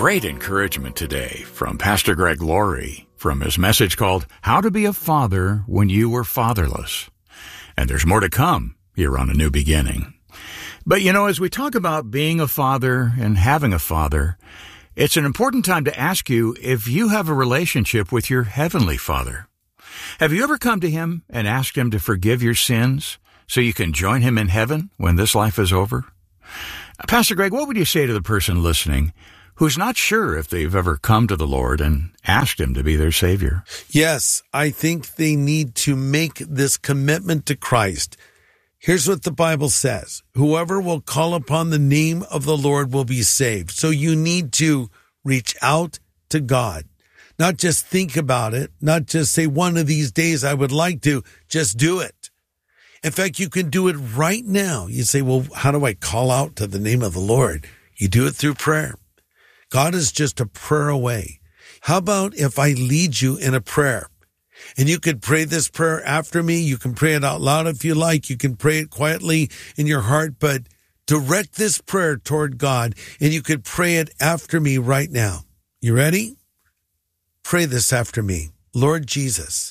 Great encouragement today from Pastor Greg Laurie from his message called How to Be a Father When You Were Fatherless. And there's more to come here on A New Beginning. But as we talk about being a father and having a father, it's an important time to ask you if you have a relationship with your Heavenly Father. Have you ever come to Him and asked Him to forgive your sins so you can join Him in heaven when this life is over? Pastor Greg, what would you say to the person listening who's not sure if they've ever come to the Lord and asked Him to be their Savior? Yes, I think they need to make this commitment to Christ. Here's what the Bible says. Whoever will call upon the name of the Lord will be saved. So you need to reach out to God. Not just think about it, not just say one of these days I would like to, just do it. In fact, you can do it right now. You say, well, how do I call out to the name of the Lord? You do it through prayer. God is just a prayer away. How about if I lead you in a prayer? And you could pray this prayer after me. You can pray it out loud if you like. You can pray it quietly in your heart, but direct this prayer toward God, and you could pray it after me right now. You ready? Pray this after me. Lord Jesus,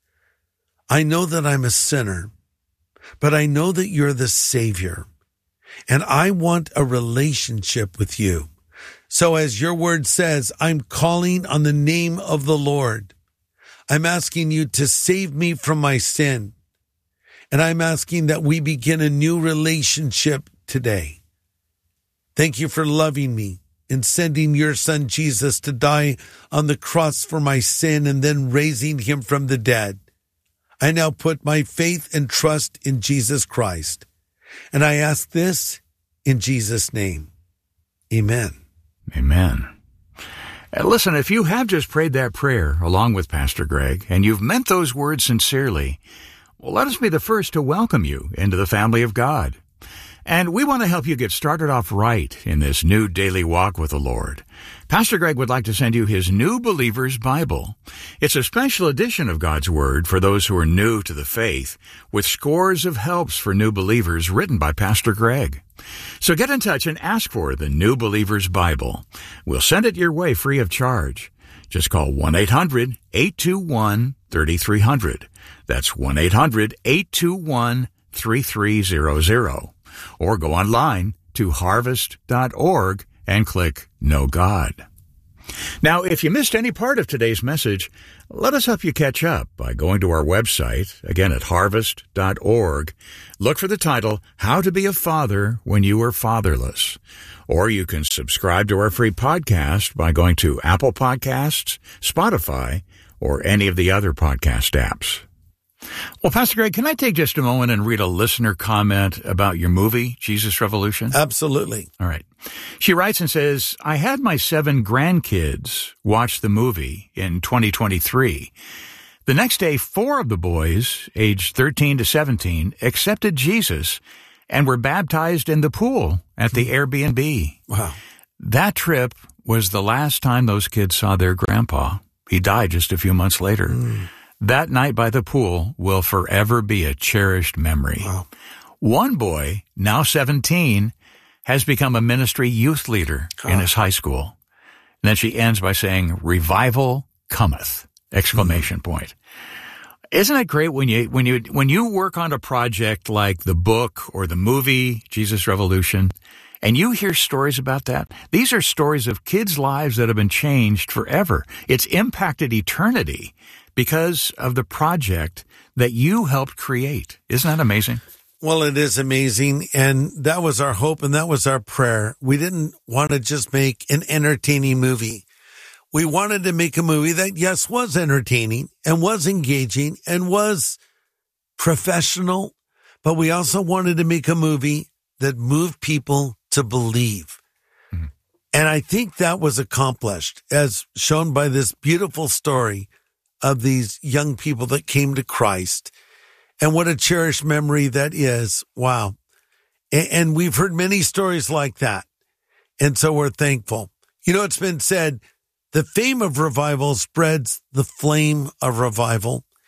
I know that I'm a sinner, but I know that you're the Savior, and I want a relationship with you. So as your word says, I'm calling on the name of the Lord. I'm asking you to save me from my sin. And I'm asking that we begin a new relationship today. Thank you for loving me and sending your son Jesus to die on the cross for my sin and then raising him from the dead. I now put my faith and trust in Jesus Christ. And I ask this in Jesus' name. Amen. Amen. And listen, if you have just prayed that prayer along with Pastor Greg, and you've meant those words sincerely, well, let us be the first to welcome you into the family of God. And we want to help you get started off right in this new daily walk with the Lord. Pastor Greg would like to send you his New Believer's Bible. It's a special edition of God's Word for those who are new to the faith, with scores of helps for new believers written by Pastor Greg. So get in touch and ask for the New Believer's Bible. We'll send it your way free of charge. Just call 1-800-821-3300. That's 1-800-821-3300. Or go online to harvest.org and click Know God. Now, if you missed any part of today's message, let us help you catch up by going to our website, again at harvest.org. Look for the title, How to Be a Father When You Were Fatherless. Or you can subscribe to our free podcast by going to Apple Podcasts, Spotify, or any of the other podcast apps. Well, Pastor Greg, can I take just a moment and read a listener comment about your movie, Jesus Revolution? Absolutely. All right. She writes and says, I had my 7 grandkids watch the movie in 2023. The next day, 4 of the boys, aged 13 to 17, accepted Jesus and were baptized in the pool at the Airbnb. Wow. That trip was the last time those kids saw their grandpa. He died just a few months later. That night by the pool will forever be a cherished memory. Wow. One boy, now 17, has become a ministry youth leader in his high school. And then she ends by saying, revival cometh, exclamation point. Isn't it great when you work on a project like the book or the movie, Jesus Revolution, and you hear stories about that? These are stories of kids' lives that have been changed forever. It's impacted eternity because of the project that you helped create. Isn't that amazing? Well, it is amazing, and that was our hope, and that was our prayer. We didn't want to just make an entertaining movie. We wanted to make a movie that, yes, was entertaining and was engaging and was professional, but we also wanted to make a movie that moved people to believe. Mm-hmm. And I think that was accomplished, as shown by this beautiful story of these young people that came to Christ. And what a cherished memory that is. Wow. And we've heard many stories like that. And so we're thankful. You know, it's been said, the fame of revival spreads the flame of revival.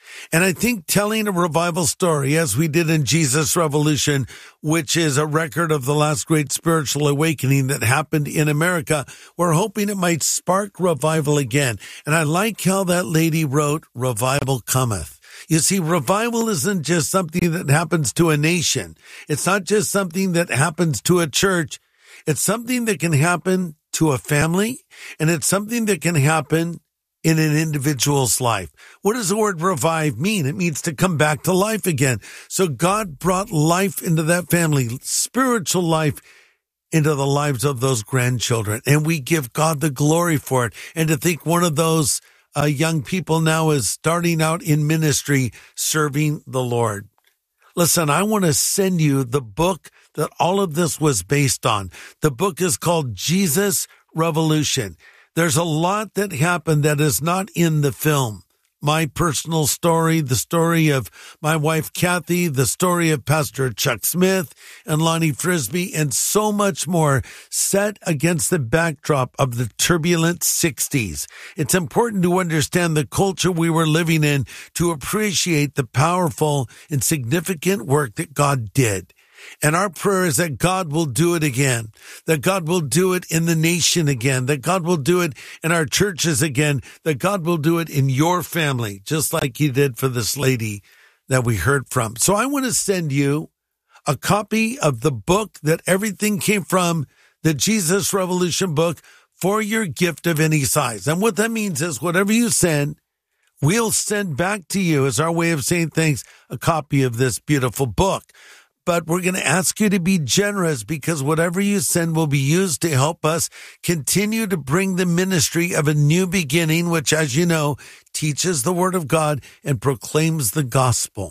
And I think telling a revival story, as we did in Jesus Revolution, which is a record of the last great spiritual awakening that happened in America, we're hoping it might spark revival again. And I like how that lady wrote, "Revival cometh." You see, revival isn't just something that happens to a nation. It's not just something that happens to a church. It's something that can happen to a family, and it's something that can happen in an individual's life. What does the word revive mean? It means to come back to life again. So God brought life into that family, spiritual life into the lives of those grandchildren. And we give God the glory for it. And to think one of those young people now is starting out in ministry, serving the Lord. Listen, I want to send you the book that all of this was based on. The book is called Jesus Revolution. There's a lot that happened that is not in the film. My personal story, the story of my wife, Kathy, the story of Pastor Chuck Smith and Lonnie Frisbee, and so much more set against the backdrop of the turbulent 60s. It's important to understand the culture we were living in to appreciate the powerful and significant work that God did. And our prayer is that God will do it again, that God will do it in the nation again, that God will do it in our churches again, that God will do it in your family, just like he did for this lady that we heard from. So I want to send you a copy of the book that everything came from, the Jesus Revolution book, for your gift of any size. And what that means is whatever you send, we'll send back to you, as our way of saying thanks, a copy of this beautiful book. But we're going to ask you to be generous, because whatever you send will be used to help us continue to bring the ministry of a new beginning, which, as you know, teaches the Word of God and proclaims the gospel.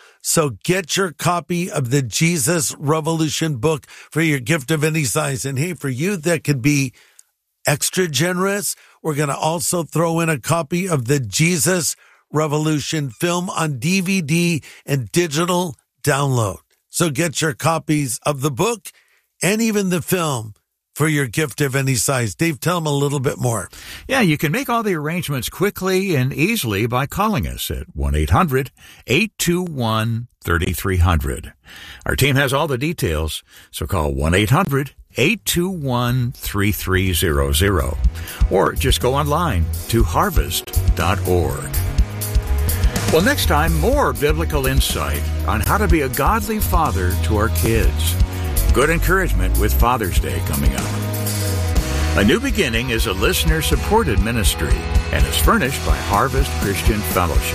So get your copy of the Jesus Revolution book for your gift of any size. And hey, for you that could be extra generous, we're going to also throw in a copy of the Jesus Revolution film on DVD and digital download. So get your copies of the book and even the film for your gift of any size. Dave, tell them a little bit more. Yeah, you can make all the arrangements quickly and easily by calling us at 1-800-821-3300. Our team has all the details, so call 1-800-821-3300 or just go online to harvest.org. Well, next time, more biblical insight on how to be a godly father to our kids. Good encouragement with Father's Day coming up. A New Beginning is a listener-supported ministry and is furnished by Harvest Christian Fellowship.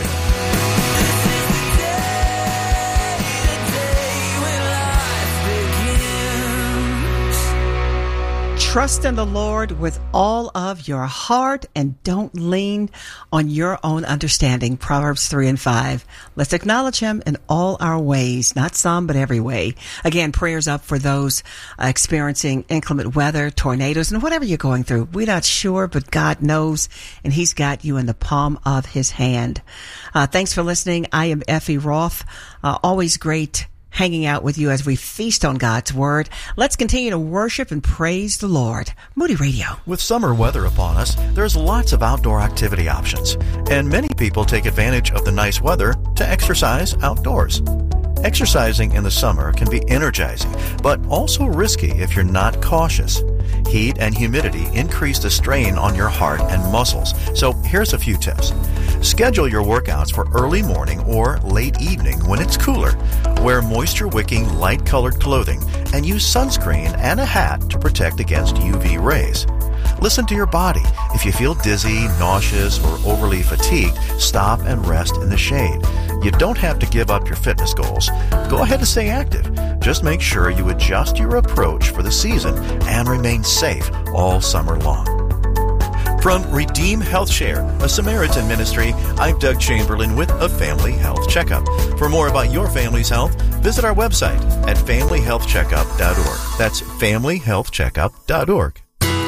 Trust in the Lord with all of your heart and don't lean on your own understanding. Proverbs 3:5. Let's acknowledge him in all our ways, not some, but every way. Again, prayers up for those experiencing inclement weather, tornadoes, and whatever you're going through. We're not sure, but God knows, and he's got you in the palm of his hand. Thanks for listening. I am Effie Roth. Always great hanging out with you as we feast on God's Word. Let's continue to worship and praise the Lord. Moody Radio. With summer weather upon us, there's lots of outdoor activity options, and many people take advantage of the nice weather to exercise outdoors. Exercising in the summer can be energizing, but also risky if you're not cautious. Heat and humidity increase the strain on your heart and muscles, so here's a few tips. Schedule your workouts for early morning or late evening when it's cooler. Wear moisture-wicking, light-colored clothing and use sunscreen and a hat to protect against UV rays. Listen to your body. If you feel dizzy, nauseous, or overly fatigued, stop and rest in the shade. You don't have to give up your fitness goals. Go ahead and stay active. Just make sure you adjust your approach for the season and remain safe all summer long. From Redeem Health Share, a Samaritan ministry, I'm Doug Chamberlain with a Family Health Checkup. For more about your family's health, visit our website at familyhealthcheckup.org. That's familyhealthcheckup.org.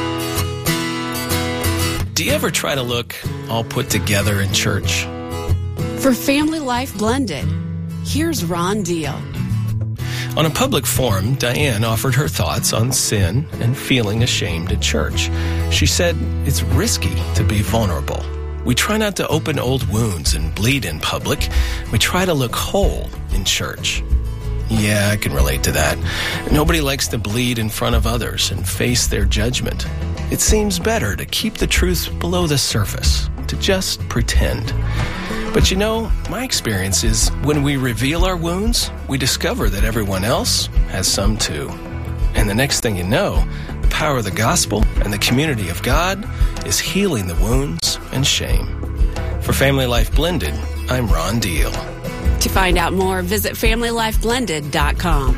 Do you ever try to look all put together in church? For Family Life Blended, here's Ron Deal. On a public forum, Diane offered her thoughts on sin and feeling ashamed at church. She said it's risky to be vulnerable. We try not to open old wounds and bleed in public. We try to look whole in church. Yeah, I can relate to that. Nobody likes to bleed in front of others and face their judgment. It seems better to keep the truth below the surface, to just pretend. But you know, my experience is when we reveal our wounds, we discover that everyone else has some too. And the next thing you know, the power of the gospel and the community of God is healing the wounds and shame. For Family Life Blended, I'm Ron Deal. To find out more, visit FamilyLifeBlended.com.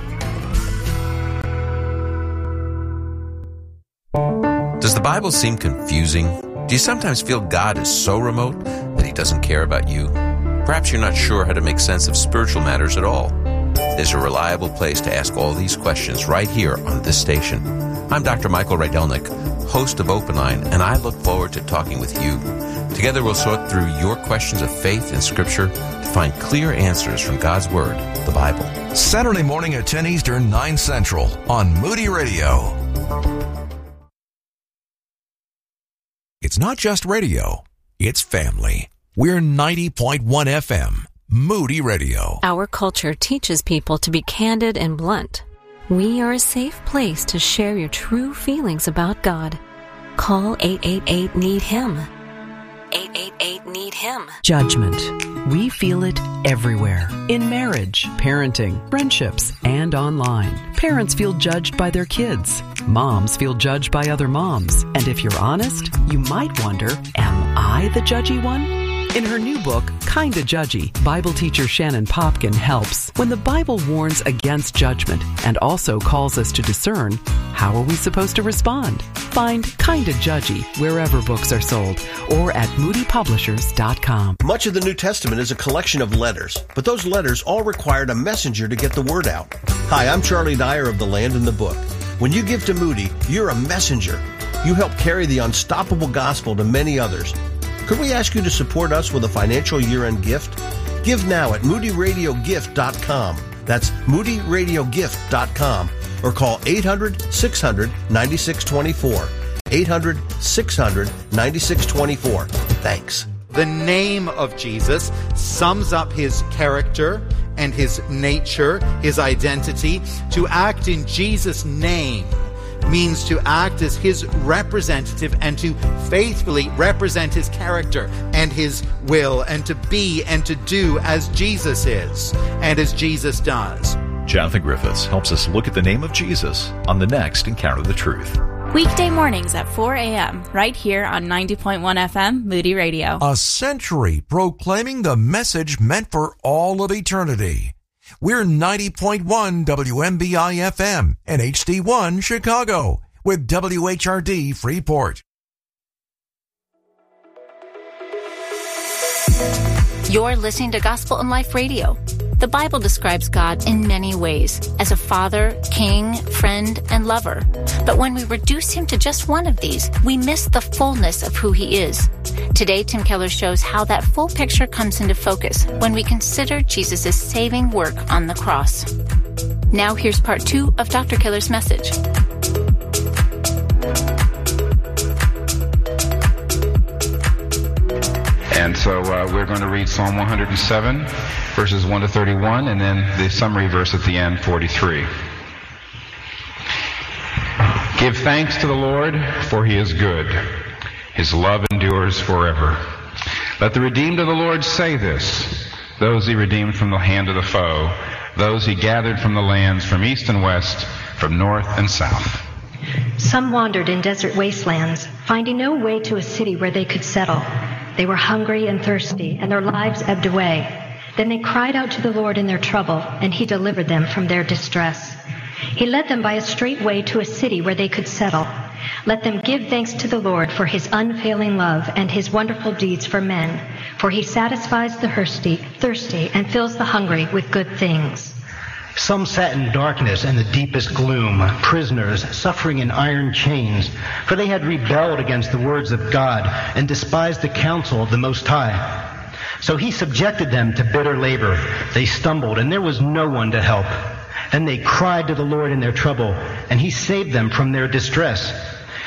Does the Bible seem confusing? Do you sometimes feel God is so remote that He doesn't care about you? Perhaps you're not sure how to make sense of spiritual matters at all. There's a reliable place to ask all these questions right here on this station. I'm Dr. Michael Rydelnik, host of Open Line, and I look forward to talking with you. Together we'll sort through your questions of faith and Scripture to find clear answers from God's Word, the Bible. Saturday morning at 10 Eastern, 9 Central on Moody Radio. It's not just radio, it's family. We're 90.1 FM, Moody Radio. Our culture teaches people to be candid and blunt. We are a safe place to share your true feelings about God. Call 888-NEED-HIM. 888-NEED-HIM. Judgment. We feel it everywhere. In marriage, parenting, friendships, and online. Parents feel judged by their kids. Moms feel judged by other moms. And if you're honest, you might wonder, am I the judgy one? In her new book, Kinda Judgy, Bible teacher Shannon Popkin helps. When the Bible warns against judgment and also calls us to discern, how are we supposed to respond? Find Kinda Judgy wherever books are sold or at moodypublishers.com. Much of the New Testament is a collection of letters, but those letters all required a messenger to get the word out. Hi, I'm Charlie Dyer of The Land and the Book. When you give to Moody, you're a messenger. You help carry the unstoppable gospel to many others. Could we ask you to support us with a financial year-end gift? Give now at moodyradiogift.com. That's moodyradiogift.com. Or call 800-600-9624. 800-600-9624. Thanks. The name of Jesus sums up his character and his nature, his identity. To act in Jesus' name means to act as his representative and to faithfully represent his character and his will, and to be and to do as Jesus is and as Jesus does. Jonathan Griffiths helps us look at the name of Jesus on the next Encounter the Truth. Weekday mornings at 4 a.m. right here on 90.1 FM Moody Radio. A century proclaiming the message meant for all of eternity. We're 90.1 WMBI FM and HD1 Chicago with WHRD Freeport. You're listening to Gospel and Life Radio. The Bible describes God in many ways, as a father, king, friend, and lover. But when we reduce him to just one of these, we miss the fullness of who he is. Today, Tim Keller shows how that full picture comes into focus when we consider Jesus' saving work on the cross. Now here's part 2 of Dr. Keller's message. And so we're going to read Psalm 107, verses 1 to 31, and then the summary verse at the end, 43. Give thanks to the Lord, for he is good. His love endures forever. Let the redeemed of the Lord say this, those he redeemed from the hand of the foe, those he gathered from the lands, from east and west, from north and south. Some wandered in desert wastelands, finding no way to a city where they could settle. They were hungry and thirsty, and their lives ebbed away. Then they cried out to the Lord in their trouble, and he delivered them from their distress. He led them by a straight way to a city where they could settle. Let them give thanks to the Lord for his unfailing love and his wonderful deeds for men, for he satisfies the thirsty and fills the hungry with good things. Some sat in darkness and the deepest gloom, prisoners suffering in iron chains, for they had rebelled against the words of God and despised the counsel of the Most High. So he subjected them to bitter labor. They stumbled, and there was no one to help. Then they cried to the Lord in their trouble, and he saved them from their distress.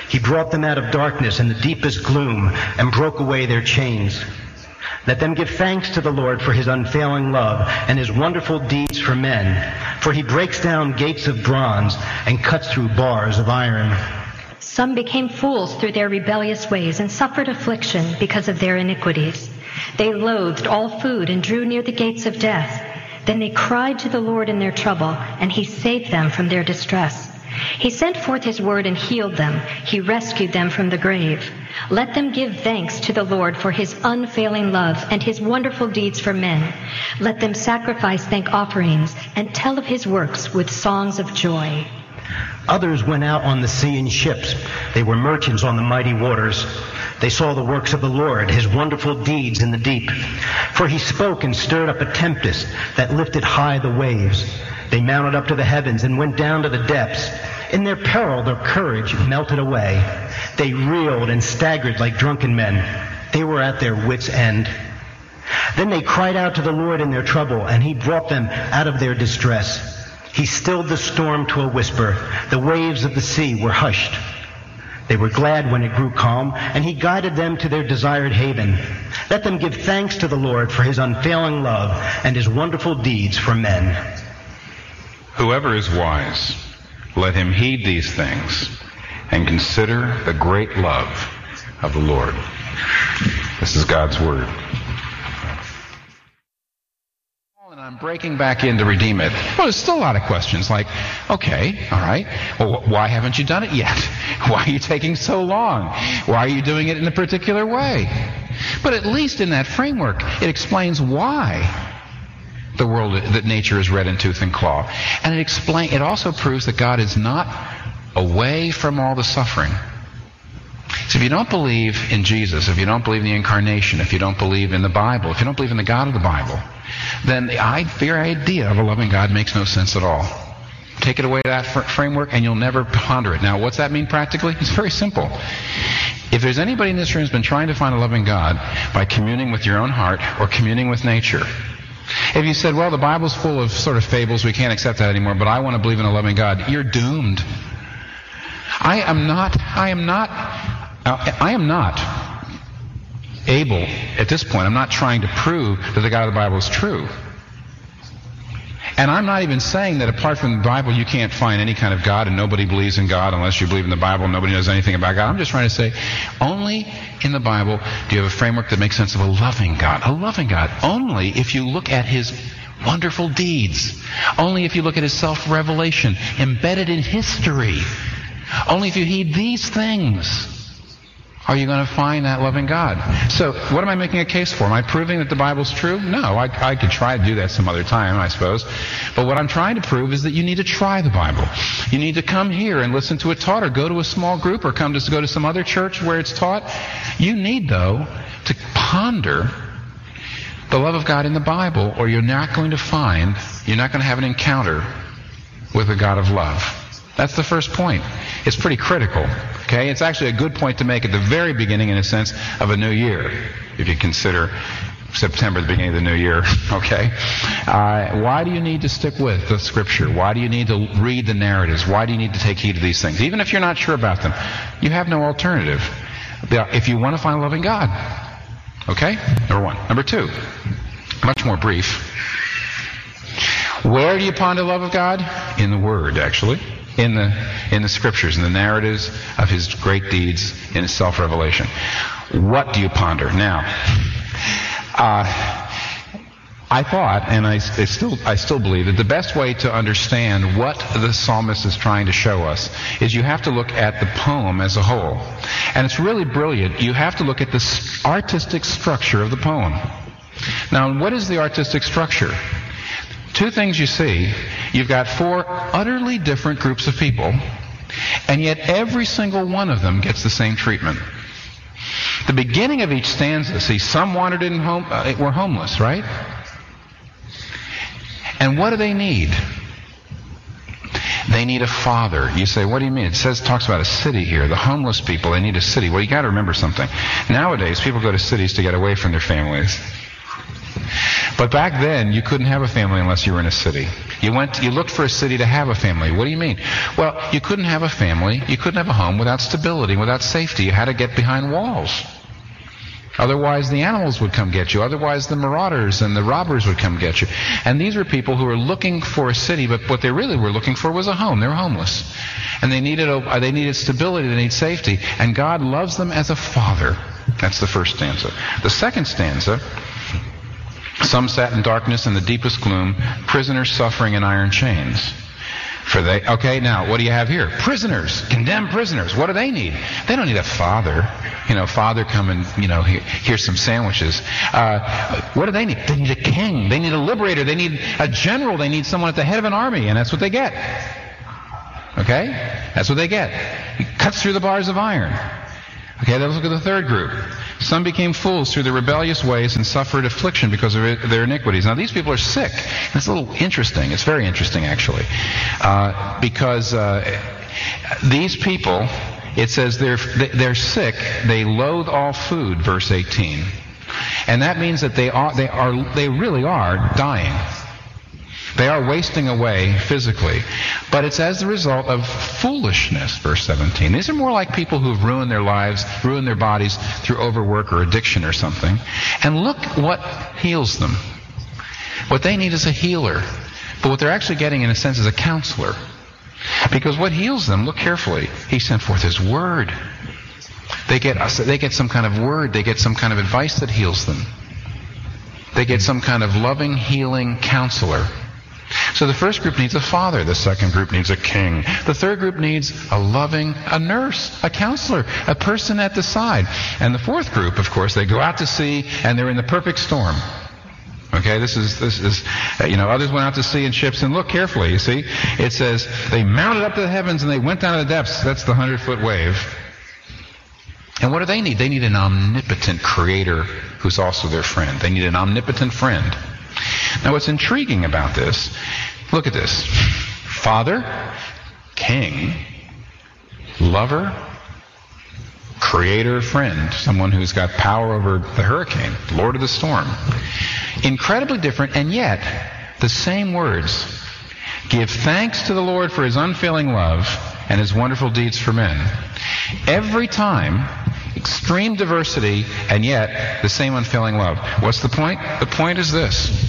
He brought them out of darkness and the deepest gloom and broke away their chains. Let them give thanks to the Lord for his unfailing love and his wonderful deeds for men. For he breaks down gates of bronze and cuts through bars of iron. Some became fools through their rebellious ways and suffered affliction because of their iniquities. They loathed all food and drew near the gates of death. Then they cried to the Lord in their trouble, and he saved them from their distress. He sent forth his word and healed them. He rescued them from the grave. Let them give thanks to the Lord for his unfailing love and his wonderful deeds for men. Let them sacrifice thank offerings and tell of his works with songs of joy. Others went out on the sea in ships. They were merchants on the mighty waters. They saw the works of the Lord, his wonderful deeds in the deep. For he spoke and stirred up a tempest that lifted high the waves. They mounted up to the heavens and went down to the depths. In their peril, their courage melted away. They reeled and staggered like drunken men. They were at their wits' end. Then they cried out to the Lord in their trouble, and he brought them out of their distress. He stilled the storm to a whisper. The waves of the sea were hushed. They were glad when it grew calm, and he guided them to their desired haven. Let them give thanks to the Lord for his unfailing love and his wonderful deeds for men. Whoever is wise, let him heed these things and consider the great love of the Lord. This is God's word. And I'm breaking back in to redeem it. Well, there's still a lot of questions like, okay, all right, well, why haven't you done it yet? Why are you taking so long? Why are you doing it in a particular way? But at least in that framework, it explains why the world, that nature is red in tooth and claw. And it also proves that God is not away from all the suffering. So if you don't believe in Jesus, if you don't believe in the incarnation, if you don't believe in the Bible, if you don't believe in the God of the Bible, then the idea of a loving God makes no sense at all. Take it away to that framework and you'll never ponder it. Now, what's that mean practically? It's very simple. If there's anybody in this room who's been trying to find a loving God by communing with your own heart or communing with nature, if you said, well, the Bible's full of sort of fables, we can't accept that anymore, but I want to believe in a loving God, you're doomed. I am not able, at this point, I'm not trying to prove that the God of the Bible is true. And I'm not even saying that apart from the Bible you can't find any kind of God and nobody believes in God unless you believe in the Bible and nobody knows anything about God. I'm just trying to say only in the Bible do you have a framework that makes sense of a loving God. A loving God. Only if you look at his wonderful deeds. Only if you look at his self-revelation embedded in history. Only if you heed these things are you going to find that loving God. So what am I making a case for? Am I proving that the Bible's true? No, I could try to do that some other time, I suppose. But what I'm trying to prove is that you need to try the Bible. You need to come here and listen to it taught, or go to a small group, or go to some other church where it's taught. You need, though, to ponder the love of God in the Bible, or you're not going to have an encounter with a God of love. That's the first point. It's pretty critical. Okay? It's actually a good point to make at the very beginning, in a sense, of a new year, if you consider September the beginning of the new year. Okay? Why do you need to stick with the Scripture? Why do you need to read the narratives? Why do you need to take heed to these things? Even if you're not sure about them, you have no alternative if you want to find a loving God. Okay? Number one. Number two, much more brief. Where do you ponder the love of God? In the Word, actually. In the Scriptures, in the narratives of his great deeds, in his self-revelation. What do you ponder? Now, I thought, and I still believe, that the best way to understand what the psalmist is trying to show us is you have to look at the poem as a whole. And it's really brilliant. You have to look at the artistic structure of the poem. Now, what is the artistic structure? Two things you see. You've got four utterly different groups of people, and yet every single one of them gets the same treatment. The beginning of each stanza, see, some wandered in were homeless, right? And what do they need? They need a father. You say, what do you mean? It talks about a city here. The homeless people, they need a city. Well, you got to remember something. Nowadays, people go to cities to get away from their families. But back then, you couldn't have a family unless you were in a city. You looked for a city to have a family. What do you mean? Well, you couldn't have a family, you couldn't have a home without stability, without safety. You had to get behind walls. Otherwise, the animals would come get you. Otherwise, the marauders and the robbers would come get you. And these were people who were looking for a city, but what they really were looking for was a home. They were homeless. And they needed stability, they needed safety. And God loves them as a father. That's the first stanza. The second stanza, some sat in darkness and the deepest gloom, prisoners suffering in iron chains. Okay, now, what do you have here? Prisoners, condemned prisoners. What do they need? They don't need a father. Father, come and, here's some sandwiches. What do they need? They need a king. They need a liberator. They need a general. They need someone at the head of an army, and that's what they get. Okay? That's what they get. He cuts through the bars of iron. Okay, let's look at the third group. Some became fools through their rebellious ways and suffered affliction because of their iniquities. Now, these people are sick. It's a little interesting. It's very interesting, actually. Because these people, it says they're sick. They loathe all food, verse 18. And that means that they really are dying. They are wasting away physically. But it's as the result of foolishness, verse 17. These are more like people who have ruined their lives, ruined their bodies through overwork or addiction or something. And look what heals them. What they need is a healer. But what they're actually getting, in a sense, is a counselor. Because what heals them, look carefully, he sent forth his word. They get some kind of word. They get some kind of advice that heals them. They get some kind of loving, healing counselor. So the first group needs a father. The second group needs a king. The third group needs a nurse, a counselor, a person at the side. And the fourth group, of course, they go out to sea and they're in the perfect storm. Okay, this is others went out to sea in ships, and look carefully, you see. It says they mounted up to the heavens and they went down to the depths. That's the 100-foot wave. And what do they need? They need an omnipotent creator who's also their friend. They need an omnipotent friend. Now, what's intriguing about this, look at this. Father, king, lover, creator, friend, someone who's got power over the hurricane, Lord of the storm. Incredibly different, and yet the same words. Give thanks to the Lord for his unfailing love and his wonderful deeds for men. Every time, extreme diversity, and yet the same unfailing love. What's the point? The point is this.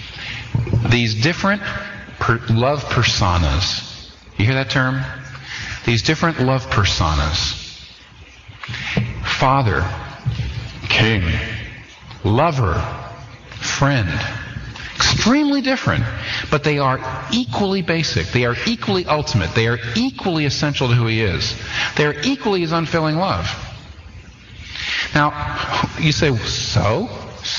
These different love personas. You hear that term? These different love personas. Father, king, lover, friend. Extremely different, but they are equally basic. They are equally ultimate. They are equally essential to who he is. They are equally his unfailing love. Now, you say, so?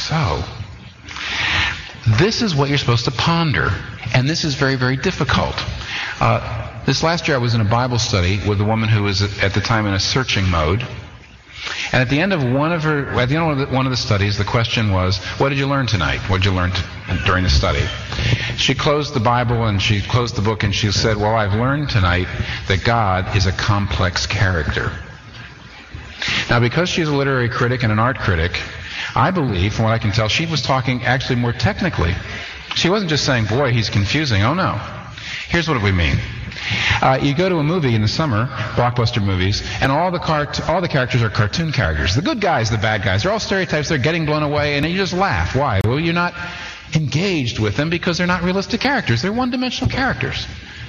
This is what you're supposed to ponder, and this is very, very difficult. This last year I was in a Bible study with a woman who was at the time in a searching mode. And at the end of one of the studies, the question was, what did you learn tonight? What did you learn during the study? She closed the Bible and she closed the book and she said, well, I've learned tonight that God is a complex character. Now, because she's a literary critic and an art critic, I believe, from what I can tell, she was talking actually more technically. She wasn't just saying, boy, he's confusing. Oh, no. Here's what we mean. You go to a movie in the summer, blockbuster movies, and all the characters are cartoon characters. The good guys, the bad guys, they're all stereotypes. They're getting blown away, and you just laugh. Why? Well, you're not engaged with them because they're not realistic characters. They're one-dimensional characters.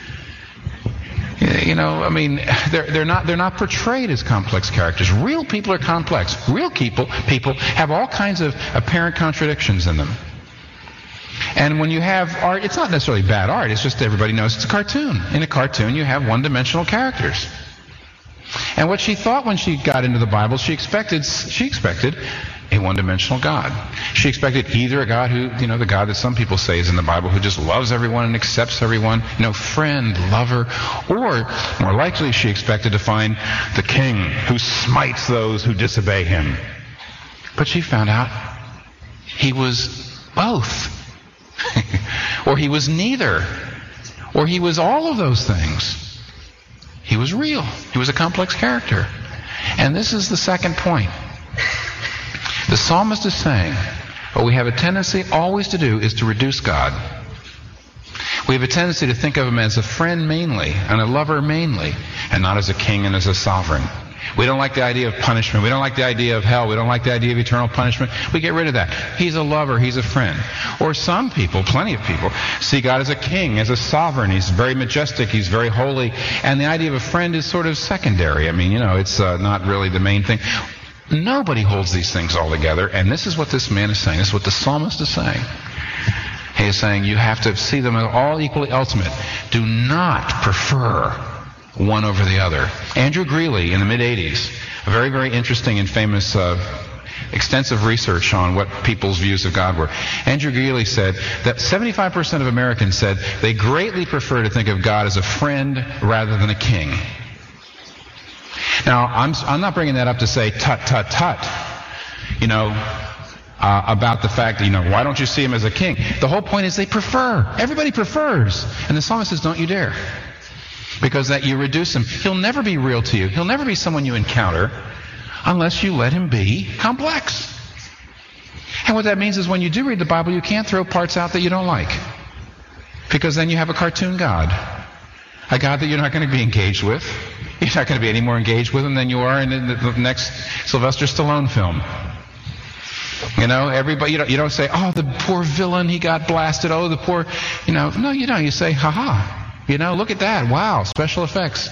They're not portrayed as complex characters. Real people are complex. Real people have all kinds of apparent contradictions in them. And when you have art, it's not necessarily bad art. It's just everybody knows it's a cartoon. In a cartoon, you have one-dimensional characters. And what she thought when she got into the Bible, she expected a one-dimensional God. She expected either a God who, the God that some people say is in the Bible, who just loves everyone and accepts everyone, friend, lover, or more likely she expected to find the king who smites those who disobey him. But she found out he was both. Or he was neither. Or he was all of those things. He was real. He was a complex character. And this is the second point. The psalmist is saying, What we have a tendency always to do is to reduce God. We have a tendency to think of him as a friend mainly, and a lover mainly, and not as a king and as a sovereign. We don't like the idea of punishment. We don't like the idea of hell. We don't like the idea of eternal punishment. We get rid of that. He's a lover. He's a friend. Or some people, plenty of people, see God as a king, as a sovereign. He's very majestic. He's very holy. And the idea of a friend is sort of secondary. I mean, it's not really the main thing. Nobody holds these things all together. And this is what this man is saying. This is what the psalmist is saying. He is saying you have to see them as all equally ultimate. Do not prefer one over the other. Andrew Greeley in the mid-'80s, a very, very interesting and famous extensive research on what people's views of God were. Andrew Greeley said that 75% of Americans said they greatly prefer to think of God as a friend rather than a king. Now, I'm not bringing that up to say tut, tut, tut, about the fact that, why don't you see him as a king? The whole point is they prefer. Everybody prefers. And the psalmist says, don't you dare. Because that you reduce him. He'll never be real to you. He'll never be someone you encounter unless you let him be complex. And what that means is when you do read the Bible, you can't throw parts out that you don't like. Because then you have a cartoon God. A God that you're not going to be engaged with. You're not going to be any more engaged with him than you are in the next Sylvester Stallone film. Everybody, you don't say, oh, the poor villain, he got blasted. Oh, the poor, no, you don't. You say, ha-ha. Look at that. Wow, special effects.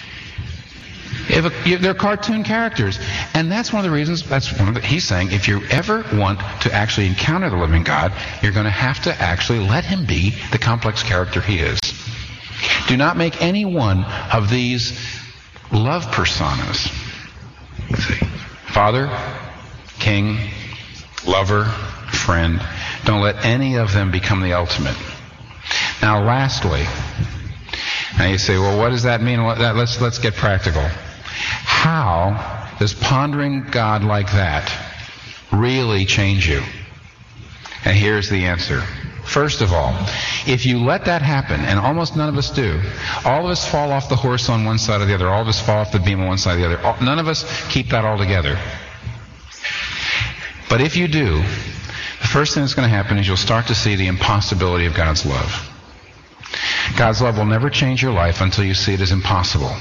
They're cartoon characters. And that's one of the reasons, he's saying, if you ever want to actually encounter the living God, you're going to have to actually let him be the complex character he is. Do not make any one of these love personas. See, Father, King, lover, friend. Don't let any of them become the ultimate. Now, lastly, now you say, well, what does that mean? Let's get practical. How does pondering God like that really change you? And here's the answer. First of all, if you let that happen, and almost none of us do, all of us fall off the horse on one side or the other. All of us fall off the beam on one side or the other. None of us keep that all together. But if you do, the first thing that's going to happen is you'll start to see the impossibility of God's love. God's love will never change your life until you see it as impossible.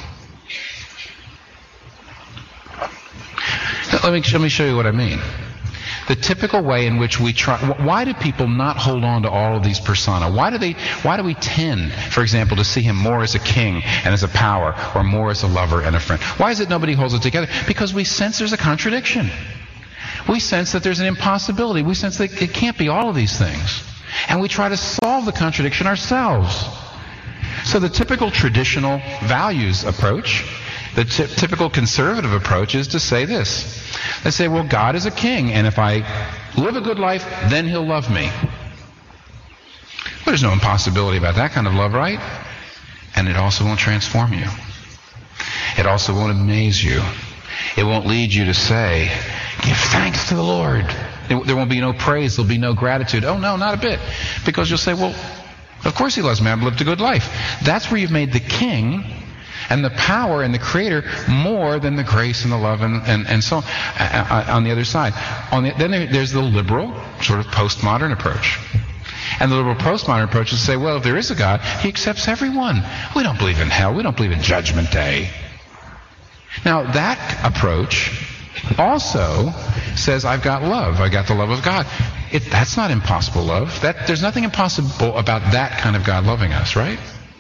Let me show you what I mean. The typical way in which we try. Why do people not hold on to all of these persona? Why do we tend, for example, to see him more as a king and as a power, or more as a lover and a friend? Why is it nobody holds it together? Because we sense there's a contradiction. We sense that there's an impossibility. We sense that it can't be all of these things. And we try to solve the contradiction ourselves. So the typical traditional values approach, the typical conservative approach is to say this. They say, well, God is a king, and if I live a good life, then he'll love me. Well, there's no impossibility about that kind of love, right? And it also won't transform you. It also won't amaze you. It won't lead you to say, give thanks to the Lord. There won't be no praise. There'll be no gratitude. Oh, no, not a bit. Because you'll say, well, of course he loves me. I've lived a good life. That's where you've made the king and the power and the creator more than the grace and the love and so on the other side. Then there's the liberal, sort of postmodern approach. And the liberal postmodern approach is to say, well, if there is a God, he accepts everyone. We don't believe in hell. We don't believe in Judgment Day. Now, that approach also says, I've got love. I got the love of God. That's not impossible love. There's nothing impossible about that kind of God loving us, right?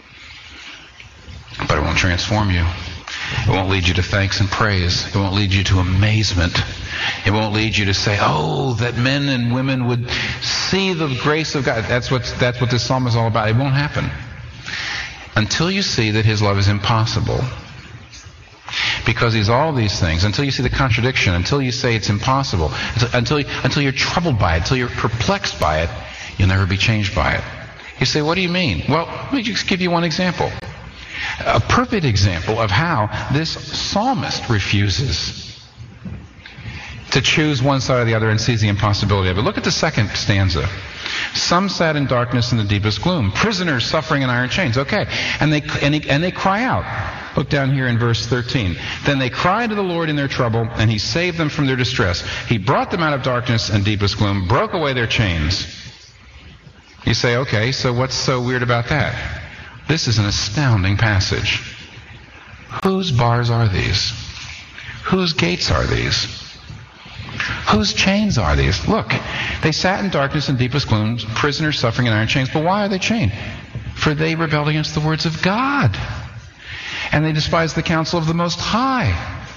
But it won't transform you. It won't lead you to thanks and praise. It won't lead you to amazement. It won't lead you to say, oh, that men and women would see the grace of God. That's what this psalm is all about. It won't happen until you see that his love is impossible. Because he's all these things, until you see the contradiction, until you say it's impossible, until you're troubled by it, until you're perplexed by it, you'll never be changed by it. You say, what do you mean? Well, let me just give you one example. A perfect example of how this psalmist refuses to choose one side or the other and sees the impossibility of it. Look at the second stanza. Some sat in darkness in the deepest gloom, prisoners suffering in iron chains. Okay, and they cry out. Look down here in verse 13. Then they cried to the Lord in their trouble, and he saved them from their distress. He brought them out of darkness and deepest gloom, broke away their chains. You say, okay, so what's so weird about that? This is an astounding passage. Whose bars are these? Whose gates are these? Whose chains are these? Look, they sat in darkness and deepest gloom, prisoners suffering in iron chains. But why are they chained? For they rebelled against the words of God, and they despised the counsel of the Most High.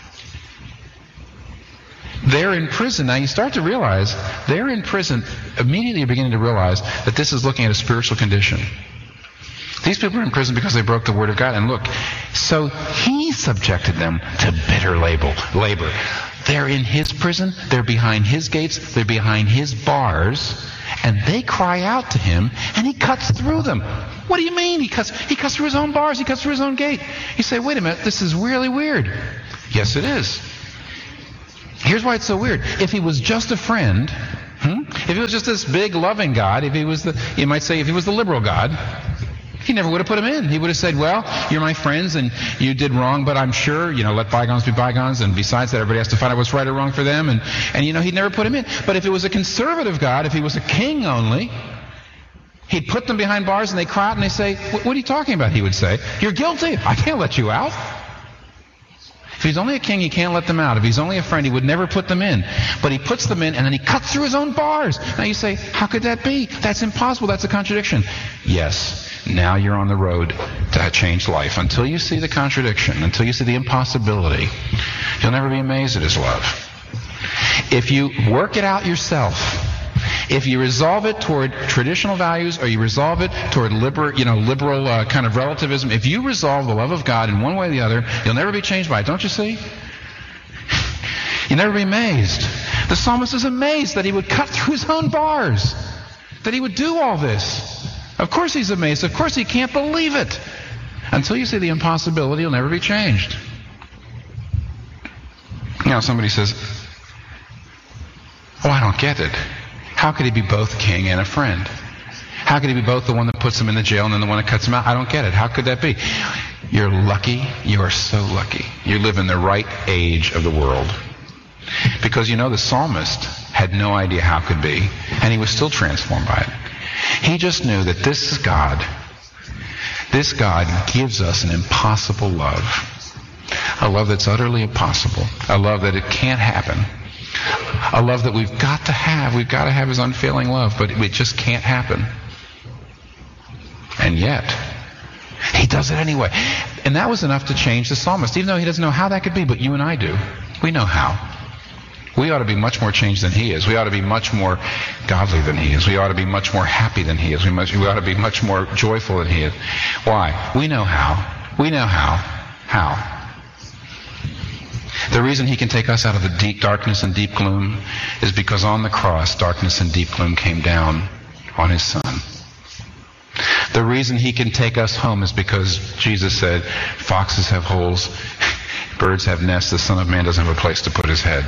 They're in prison. Now you start to realize they're in prison. Immediately you're beginning to realize that this is looking at a spiritual condition. These people are in prison because they broke the word of God. And look, so he subjected them to bitter labor. They're in his prison. They're behind his gates. They're behind his bars. And they cry out to him, and he cuts through them. What do you mean? He cuts through his own bars. He cuts through his own gate. You say, wait a minute, this is really weird. Yes, it is. Here's why it's so weird. If he was just a friend, if he was just this big loving God, if he was you might say if he was the liberal God, he never would have put him in. He would have said, well, you're my friends and you did wrong, but I'm sure, let bygones be bygones. And besides that, everybody has to find out what's right or wrong for them. And he'd never put him in. But if it was a conservative God, if he was a king only, he'd put them behind bars and they cry out and they say, what are you talking about? He would say, you're guilty. I can't let you out. If he's only a king, he can't let them out. If he's only a friend, he would never put them in. But he puts them in, and then he cuts through his own bars. Now you say, how could that be? That's impossible. That's a contradiction. Yes, now you're on the road to change life. Until you see the contradiction, until you see the impossibility, you'll never be amazed at his love. If you work it out yourself, if you resolve it toward traditional values or you resolve it toward liberal kind of relativism, if you resolve the love of God in one way or the other, you'll never be changed by it. Don't you see? You'll never be amazed. The psalmist is amazed that he would cut through his own bars, that he would do all this. Of course he's amazed. Of course he can't believe it. Until you see the impossibility, you'll never be changed. Now somebody says, oh, I don't get it. How could he be both king and a friend? How could he be both the one that puts him in the jail and then the one that cuts him out? I don't get it. How could that be? You're lucky. You are so lucky. You live in the right age of the world. Because the psalmist had no idea how it could be, and he was still transformed by it. He just knew that this God gives us an impossible love. A love that's utterly impossible. A love that it can't happen. A love that we've got to have. We've got to have his unfailing love, but it just can't happen. And yet, he does it anyway. And that was enough to change the psalmist, even though he doesn't know how that could be, but you and I do. We know how. We ought to be much more changed than he is. We ought to be much more godly than he is. We ought to be much more happy than he is. We ought to be much more joyful than he is. Why? We know how. We know how. How? The reason he can take us out of the deep darkness and deep gloom is because on the cross, darkness and deep gloom came down on his son. The reason he can take us home is because Jesus said, foxes have holes, birds have nests, the Son of Man doesn't have a place to put his head.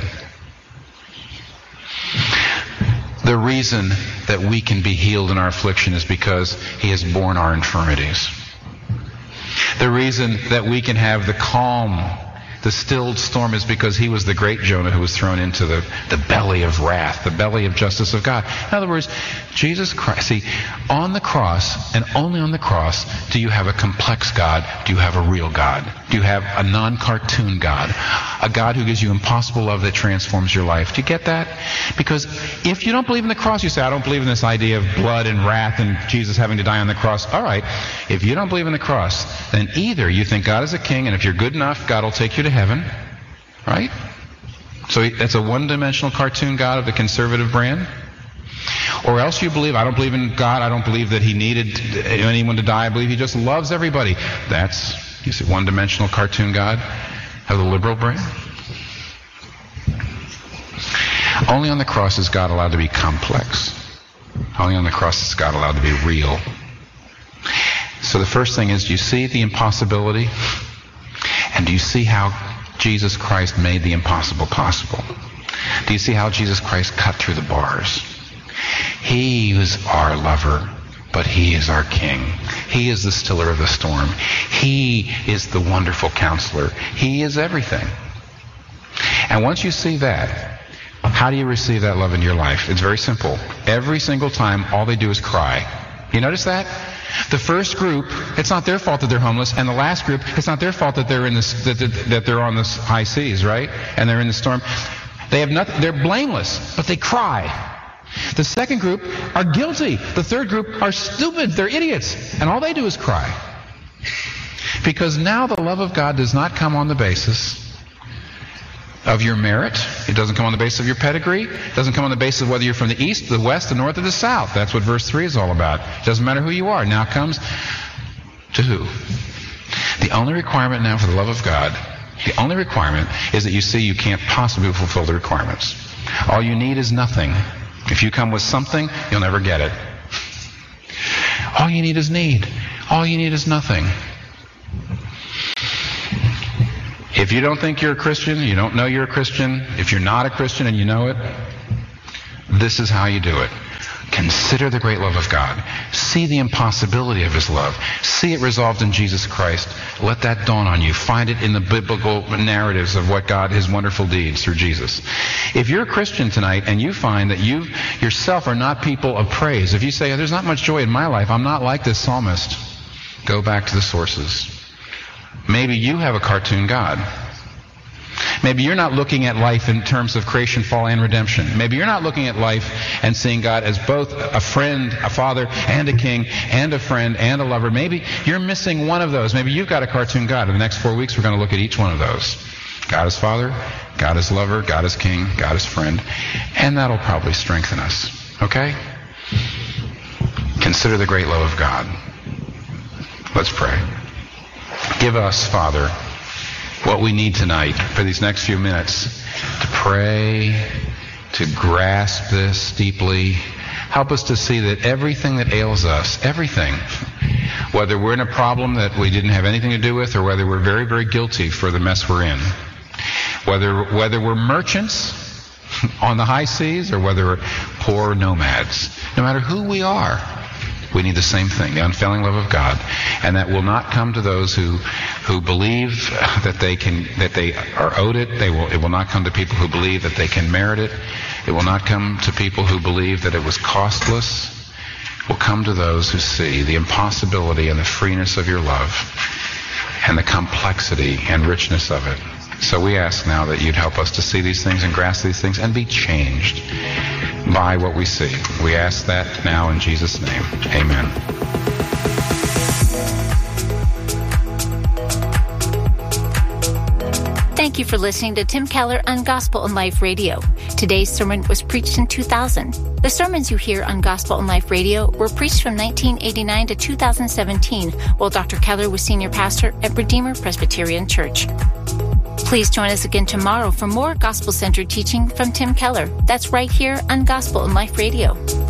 The reason that we can be healed in our affliction is because he has borne our infirmities. The reason that we can have the calm, the stilled storm, is because he was the great Jonah who was thrown into the belly of wrath, the belly of justice of God. In other words, Jesus Christ, see, on the cross and only on the cross do you have a complex God, do you have a real God, do you have a non-cartoon God, a God who gives you impossible love that transforms your life. Do you get that? Because if you don't believe in the cross, you say, I don't believe in this idea of blood and wrath and Jesus having to die on the cross. All right, if you don't believe in the cross, then either you think God is a king, and if you're good enough, God will take you to heaven, right? So that's a one-dimensional cartoon God of the conservative brand. Or else you believe, I don't believe in God, I don't believe that he needed anyone to die, I believe he just loves everybody. That's, you see, one-dimensional cartoon God of the liberal brand. Only on the cross is God allowed to be complex. Only on the cross is God allowed to be real. So the first thing is, do you see the impossibility? And do you see how Jesus Christ made the impossible possible? Do you see how Jesus Christ cut through the bars? He was our lover, but he is our King. He is the stiller of the storm. He is the wonderful counselor. He is everything. And once you see that, how do you receive that love in your life? It's very simple. Every single time, all they do is cry. You notice that? The first group, it's not their fault that they're homeless, and the last group, it's not their fault that they're in this, that they're on the high seas, right? And they're in the storm. They have nothing. They're blameless, but they cry. The second group are guilty. The third group are stupid. They're idiots, and all they do is cry. Because now the love of God does not come on the basis of your merit. It doesn't come on the basis of your pedigree. It doesn't come on the basis of whether you're from the east, the west, the north, or the south. That's what verse 3 is all about. It doesn't matter who you are. Now comes to who? The only requirement now for the love of God, the only requirement is that you see you can't possibly fulfill the requirements. All you need is nothing. If you come with something, you'll never get it. All you need is need. All you need is nothing. If you don't think you're a Christian, you don't know you're a Christian, if you're not a Christian and you know it, this is how you do it. Consider the great love of God. See the impossibility of his love. See it resolved in Jesus Christ. Let that dawn on you. Find it in the biblical narratives of what God, his wonderful deeds through Jesus. If you're a Christian tonight and you find that you yourself are not people of praise, if you say, there's not much joy in my life, I'm not like this psalmist, go back to the sources. Maybe you have a cartoon God. Maybe you're not looking at life in terms of creation, fall, and redemption. Maybe you're not looking at life and seeing God as both a friend, a father, and a king, and a friend, and a lover. Maybe you're missing one of those. Maybe you've got a cartoon God. In the next 4 weeks, we're going to look at each one of those. God is Father, God is Lover, God is King, God is Friend. And that'll probably strengthen us. Okay? Consider the great love of God. Let's pray. Give us, Father, what we need tonight for these next few minutes to pray, to grasp this deeply. Help us to see that everything that ails us, everything, whether we're in a problem that we didn't have anything to do with or whether we're very, very guilty for the mess we're in, whether we're merchants on the high seas or whether we're poor no matter who we are, we need the same thing, the unfailing love of God. And that will not come to those who believe that they are owed it. It will not come to people who believe that they can merit it. It will not come to people who believe that it was costless. It will come to those who see the impossibility and the freeness of your love and the complexity and richness of it. So we ask now that you'd help us to see these things and grasp these things and be changed by what we see. We ask that now in Jesus' name. Amen. Thank you for listening to Tim Keller on Gospel and Life Radio. Today's sermon was preached in 2000. The sermons you hear on Gospel and Life Radio were preached from 1989 to 2017, while Dr. Keller was senior pastor at Redeemer Presbyterian Church. Please join us again tomorrow for more gospel-centered teaching from Tim Keller. That's right here on Gospel and Life Radio.